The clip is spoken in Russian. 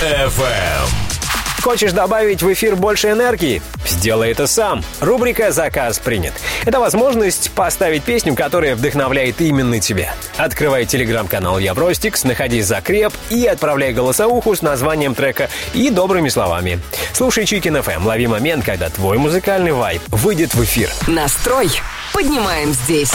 FM. Хочешь добавить в эфир больше энергии? Сделай это сам. Рубрика «Заказ принят». Это возможность поставить песню, которая вдохновляет именно тебя. Открывай телеграм-канал Евростикс, находи закреп и отправляй голосовуху с названием трека и добрыми словами. Слушай Chicken FM, лови момент, когда твой музыкальный вайб выйдет в эфир. Настрой поднимаем здесь.